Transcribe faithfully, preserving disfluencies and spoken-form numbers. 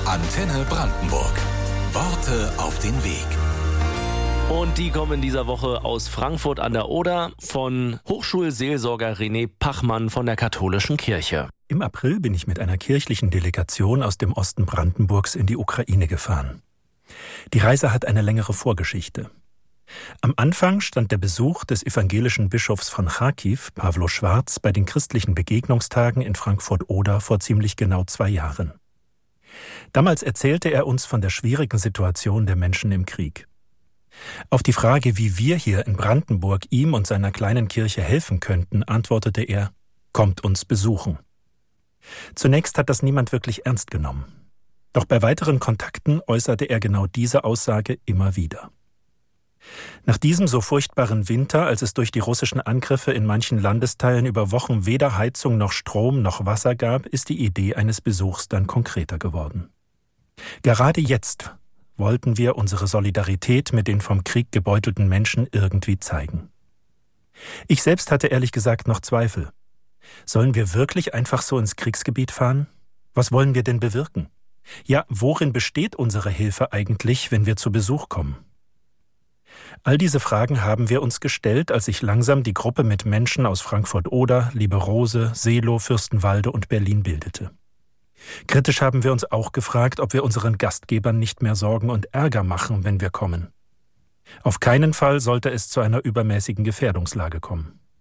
Antenne Brandenburg. Worte auf den Weg. Und die kommen in dieser Woche aus Frankfurt an der Oder von Hochschulseelsorger René Pachmann von der Katholischen Kirche. Im April bin ich mit einer kirchlichen Delegation aus dem Osten Brandenburgs in die Ukraine gefahren. Die Reise hat eine längere Vorgeschichte. Am Anfang stand der Besuch des evangelischen Bischofs von Charkiw, Pawlo Schwarz, bei den christlichen Begegnungstagen in Frankfurt-Oder vor ziemlich genau zwei Jahren. Damals erzählte er uns von der schwierigen Situation der Menschen im Krieg. Auf die Frage, wie wir hier in Brandenburg ihm und seiner kleinen Kirche helfen könnten, antwortete er: Kommt uns besuchen. Zunächst hat das niemand wirklich ernst genommen. Doch bei weiteren Kontakten äußerte er genau diese Aussage immer wieder. Nach diesem so furchtbaren Winter, als es durch die russischen Angriffe in manchen Landesteilen über Wochen weder Heizung noch Strom noch Wasser gab, ist die Idee eines Besuchs dann konkreter geworden. Gerade jetzt wollten wir unsere Solidarität mit den vom Krieg gebeutelten Menschen irgendwie zeigen. Ich selbst hatte ehrlich gesagt noch Zweifel. Sollen wir wirklich einfach so ins Kriegsgebiet fahren? Was wollen wir denn bewirken? Ja, worin besteht unsere Hilfe eigentlich, wenn wir zu Besuch kommen? All diese Fragen haben wir uns gestellt, als sich langsam die Gruppe mit Menschen aus Frankfurt-Oder, Lieberose, Seelow, Fürstenwalde und Berlin bildete. Kritisch haben wir uns auch gefragt, ob wir unseren Gastgebern nicht mehr Sorgen und Ärger machen, wenn wir kommen. Auf keinen Fall sollte es zu einer übermäßigen Gefährdungslage kommen.